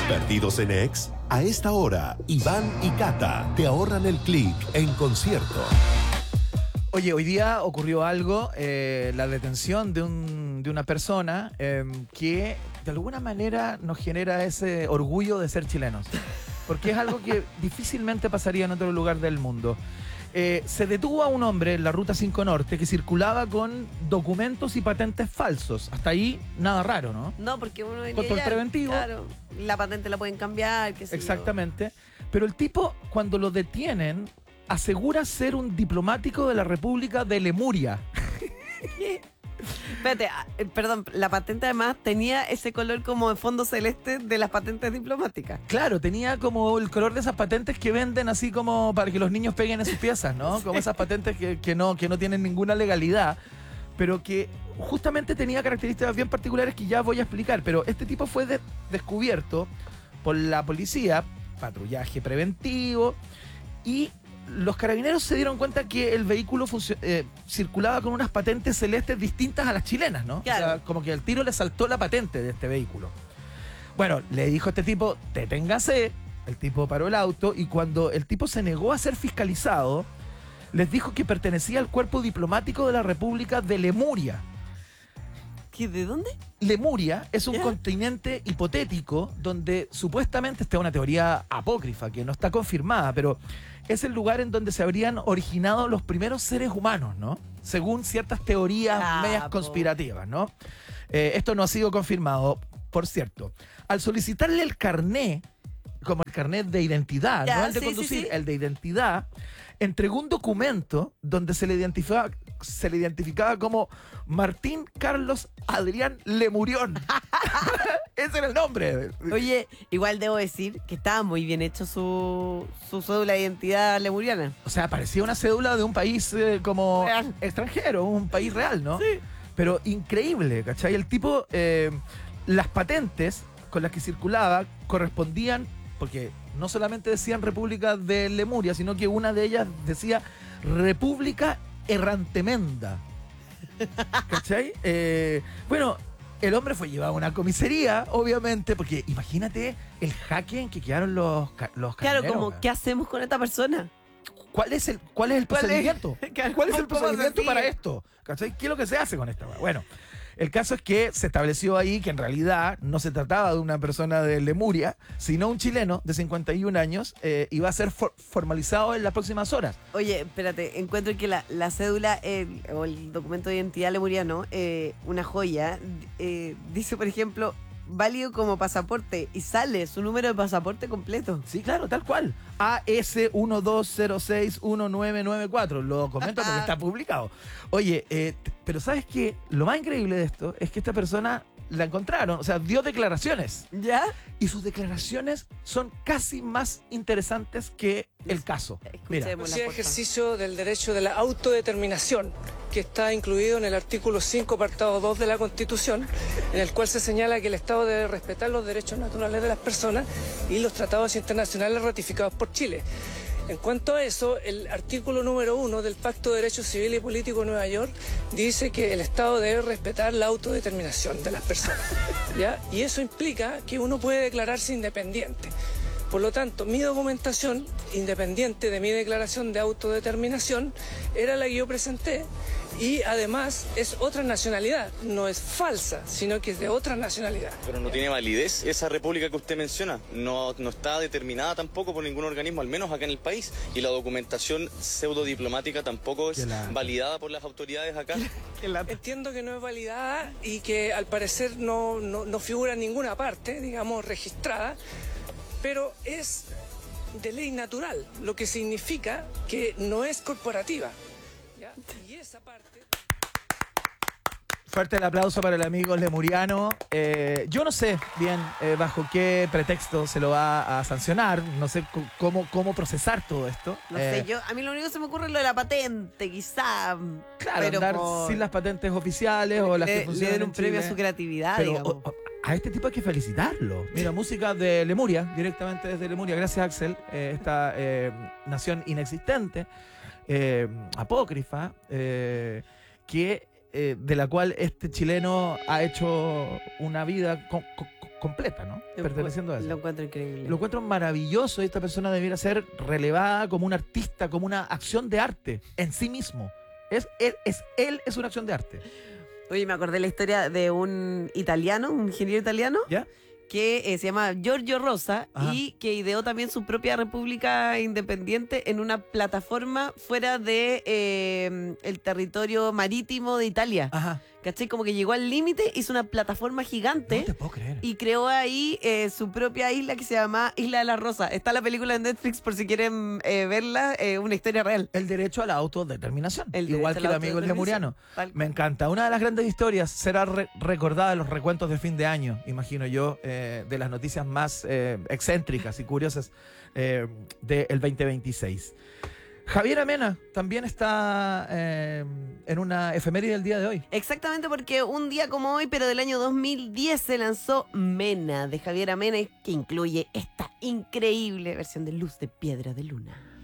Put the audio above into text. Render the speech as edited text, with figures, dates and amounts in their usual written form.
¿Perdidos en Ex? A esta hora, Iván y Cata te ahorran el clic en concierto. Oye, hoy día ocurrió algo, la detención de una persona que de alguna manera nos genera ese orgullo de ser chilenos. Porque es algo que difícilmente pasaría en otro lugar del mundo. Se detuvo a un hombre en la Ruta 5 Norte que circulaba con documentos y patentes falsos. Hasta ahí, nada raro, ¿no? No, porque uno Control preventivo. Claro, la patente la pueden cambiar, qué sé yo. Exactamente. Pero el tipo, cuando lo detienen, asegura ser un diplomático de la República de Lemuria. Espérate, perdón, la patente además tenía ese color como de fondo celeste de las patentes diplomáticas. Claro, tenía como el color de esas patentes que venden así como para que los niños peguen en sus piezas, ¿no? Como esas patentes que no tienen ninguna legalidad, pero que justamente tenía características bien particulares que ya voy a explicar. Pero este tipo fue descubierto por la policía, patrullaje preventivo, y los carabineros se dieron cuenta que el vehículo circulaba con unas patentes celestes distintas a las chilenas, ¿no? Claro. O sea, como que al tiro le saltó la patente de este vehículo. Bueno, le dijo a este tipo, deténgase. El tipo paró el auto y cuando el tipo se negó a ser fiscalizado, les dijo que pertenecía al cuerpo diplomático de la República de Lemuria. ¿Qué, de dónde? Lemuria es un ¿Ya? continente hipotético donde supuestamente está una teoría apócrifa que no está confirmada, pero es el lugar en donde se habrían originado los primeros seres humanos, ¿no? Según ciertas teorías medias conspirativas, ¿no? Esto no ha sido confirmado, por cierto. Al solicitarle el carné, como el carnet de identidad, Ya, no el de sí, conducir, sí. el de identidad, entregó un documento donde se le identificaba como Martín Carlos Adrián Lemurión. Ese era el nombre. Oye, igual debo decir que estaba muy bien hecho su cédula de identidad lemuriana. O sea, parecía una cédula de un país como Real. extranjero, un país real, ¿no? Sí. Pero increíble, ¿cachai? El tipo, las patentes con las que circulaba correspondían, porque no solamente decían República de Lemuria, sino que una de ellas decía República Errantemenda. ¿Cachai? Bueno, el hombre fue llevado a una comisaría, obviamente, porque imagínate el jaque en que quedaron los Claro, carabineros, como, weón. ¿qué hacemos con esta persona? ¿Cuál es el ¿Cuál es? procedimiento? Claro, ¿Cuál es el ¿cómo procedimiento se para sigue? esto? ¿Cachai? ¿Qué es lo que se hace con esta? Bueno, el caso es que se estableció ahí que en realidad no se trataba de una persona de Lemuria, sino un chileno de 51 años, iba a ser formalizado en las próximas horas. Oye, espérate, encuentro que la cédula o el documento de identidad lemuriano, una joya, dice, por ejemplo, válido como pasaporte y sale su número de pasaporte completo. Sí, claro, tal cual. AS12061994. Lo comento porque está publicado. Oye, pero ¿sabes qué? Lo más increíble de esto es que esta persona la encontraron, o sea, dio declaraciones. ¿Ya? Y sus declaraciones son casi más interesantes que el caso. Mira, Escuchemos. Sí, ejercicio del derecho de la autodeterminación, que está incluido en el artículo 5, apartado 2 de la Constitución, en el cual se señala que el Estado debe respetar los derechos naturales de las personas y los tratados internacionales ratificados por Chile. En cuanto a eso, el artículo número 1 del Pacto de Derechos Civiles y Políticos de Nueva York dice que el Estado debe respetar la autodeterminación de las personas, ¿ya? Y eso implica que uno puede declararse independiente. Por lo tanto, mi documentación, independiente de mi declaración de autodeterminación, era la que yo presenté y además es otra nacionalidad, no es falsa, sino que es de otra nacionalidad. Pero no tiene validez esa república que usted menciona, no está determinada tampoco por ningún organismo, al menos acá en el país, y la documentación pseudodiplomática tampoco es validada por las autoridades acá. Entiendo que no es validada y que al parecer no figura en ninguna parte, digamos, registrada, pero es de ley natural, lo que significa que no es corporativa. ¿Ya? Y esa parte... fuerte el aplauso para el amigo lemuriano. Yo no sé bien bajo qué pretexto se lo va a sancionar, no sé cómo procesar todo esto. No sé, a mí lo único que se me ocurre es lo de la patente, quizá. Claro, pero andar por- sin las patentes oficiales o las que le funcionan den en un premio a Chile. su creatividad, Pero digamos. a este tipo hay que felicitarlo. Mira, música de Lemuria, directamente desde Lemuria. Gracias, Axel. Esta nación inexistente, apócrifa, que de la cual este chileno ha hecho una vida completa, ¿no? Perteneciendo a eso. Lo encuentro increíble. Lo encuentro maravilloso y esta persona debiera ser relevada como un artista, como una acción de arte en sí mismo. Él es una acción de arte. Oye, me acordé la historia de un italiano, un ingeniero italiano, ¿Ya? que se llama Giorgio Rosa. Ajá. Y que ideó también su propia república independiente en una plataforma fuera de el territorio marítimo de Italia. Ajá. ¿Cachai? Como que llegó al límite, hizo una plataforma gigante. No te puedo creer. Y creó ahí su propia isla que se llama Isla de la Rosa. Está la película en Netflix por si quieren verla, una historia real. El derecho a la autodeterminación. El Igual derecho que a el la amigo autodeterminación. lemuriano. Tal Me cual. encanta. Una de las grandes historias será recordada en los recuentos de fin de año, imagino yo, de las noticias más excéntricas y curiosas del 2026. Javier Amena también está en una efeméride del día de hoy. Exactamente, porque un día como hoy, pero del año 2010, se lanzó Mena, de Javier Amena, que incluye esta increíble versión de Luz de Piedra de Luna.